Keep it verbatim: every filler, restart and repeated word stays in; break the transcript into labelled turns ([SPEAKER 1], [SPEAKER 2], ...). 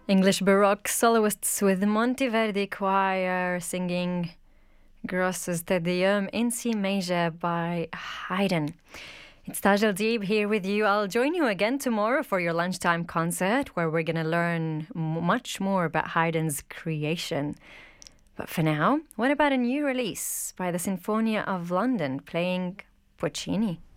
[SPEAKER 1] English Baroque soloists with Monteverdi Choir singing Grosses Te Deum in C major by Haydn. It's Taj El Deeb here with you. I'll join you again tomorrow for your lunchtime concert where we're going to learn m- much more about Haydn's creation. But for now, what about a new release by the Sinfonia of London playing Puccini?